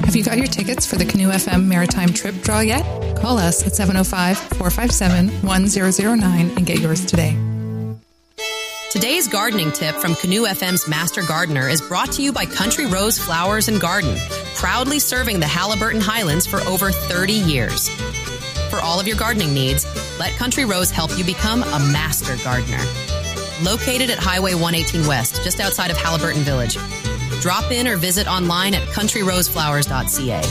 Have you got your tickets for the Canoe FM Maritime Trip Draw yet? Call us at 705-457-1009 and get yours today. Today's gardening tip from Canoe FM's Master Gardener is brought to you by Country Rose Flowers and Garden, proudly serving the Haliburton Highlands for over 30 years. For all of your gardening needs, let Country Rose help you become a master gardener. Located at Highway 118 West, just outside of Haliburton Village. Drop in or visit online at countryroseflowers.ca.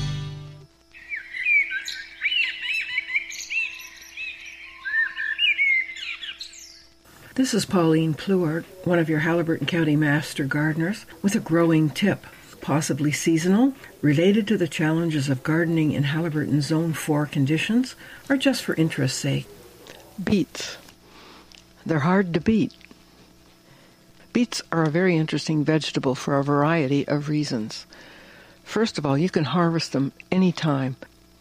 This is Pauline Pluart, one of your Haliburton County Master Gardeners, with a growing tip, possibly seasonal, related to the challenges of gardening in Haliburton Zone 4 conditions, or just for interest's sake. Beets. They're hard to beat. Beets are a very interesting vegetable for a variety of reasons. First of all, you can harvest them anytime.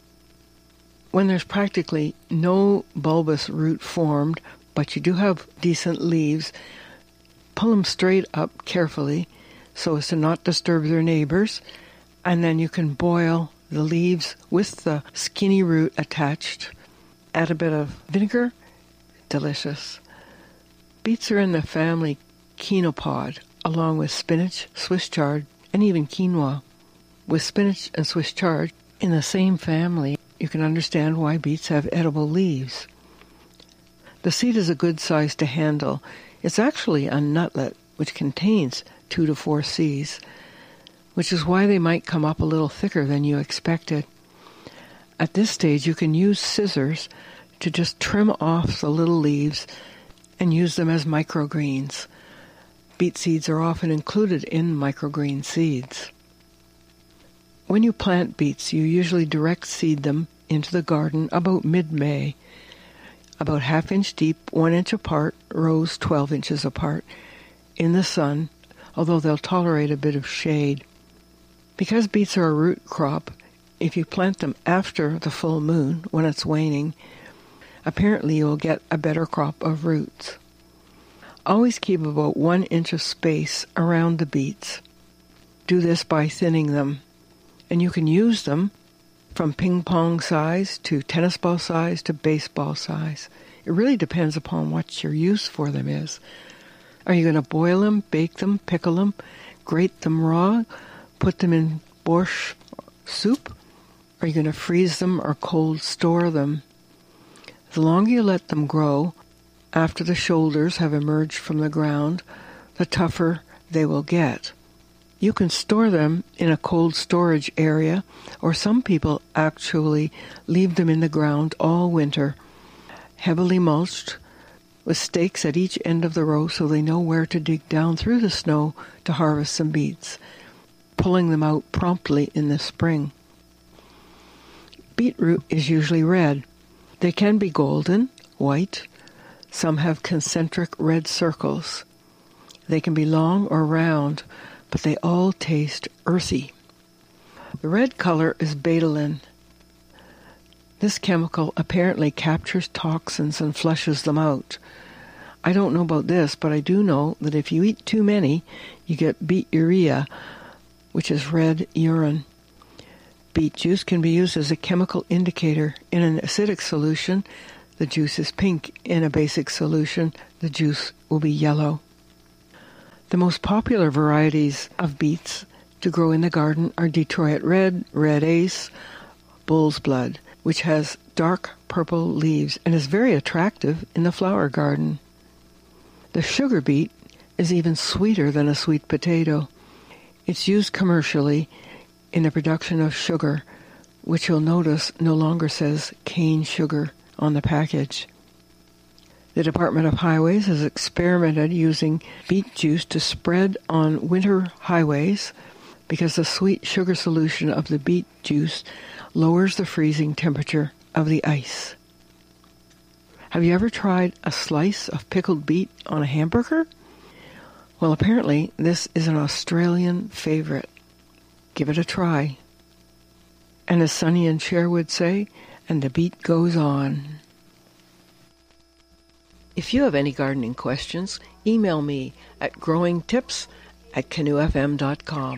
When there's practically no bulbous root formed, but you do have decent leaves, pull them straight up carefully so as to not disturb their neighbors, and then you can boil the leaves with the skinny root attached. Add a bit of vinegar. Delicious. Beets are in the family Chenopod, along with spinach, Swiss chard, and even quinoa. With spinach and Swiss chard in the same family, you can understand why beets have edible leaves. The seed is a good size to handle. It's actually a nutlet, which contains 2 to 4 seeds, which is why they might come up a little thicker than you expected. At this stage, you can use scissors to just trim off the little leaves and use them as microgreens. Beet seeds are often included in microgreen seeds. When you plant beets, you usually direct seed them into the garden about mid-May. About ½ inch deep, 1 inch apart, rows 12 inches apart, in the sun, although they'll tolerate a bit of shade. Because beets are a root crop, if you plant them after the full moon, when it's waning, apparently you'll get a better crop of roots. Always keep about 1 inch of space around the beets. Do this by thinning them, and you can use them from ping pong size to tennis ball size to baseball size. It really depends upon what your use for them is. Are you going to boil them, bake them, pickle them, grate them raw, put them in borscht soup? Are you going to freeze them or cold store them? The longer you let them grow, after the shoulders have emerged from the ground, the tougher they will get. You can store them in a cold storage area, or some people actually leave them in the ground all winter, heavily mulched, with stakes at each end of the row so they know where to dig down through the snow to harvest some beets, pulling them out promptly in the spring. Beetroot is usually red. They can be golden, white. Some have concentric red circles. They can be long or round, but they all taste earthy. The red color is betalain. This chemical apparently captures toxins and flushes them out. I don't know about this, but I do know that if you eat too many, you get beeturia, which is red urine. Beet juice can be used as a chemical indicator. In an acidic solution, the juice is pink. In a basic solution, the juice will be yellow. The most popular varieties of beets to grow in the garden are Detroit Red, Red Ace, Bull's Blood, which has dark purple leaves and is very attractive in the flower garden. The sugar beet is even sweeter than a sweet potato. It's used commercially in the production of sugar, which you'll notice no longer says cane sugar on the package. The Department of Highways has experimented using beet juice to spread on winter highways because the sweet sugar solution of the beet juice lowers the freezing temperature of the ice. Have you ever tried a slice of pickled beet on a hamburger? Well, apparently this is an Australian favorite. Give it a try. And as Sonny and Cher would say, and the beat goes on. If you have any gardening questions, email me at growingtips@canoefm.com.